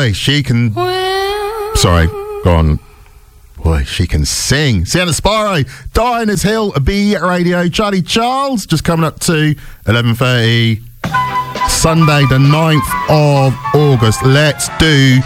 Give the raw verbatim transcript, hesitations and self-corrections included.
boy, she can... Sorry, go on. Boy, she can sing. Sienna Sparrow, Diners Hill, B Radio. Charlie Charles, just coming up to eleven thirty. Sunday, the ninth of August. Let's do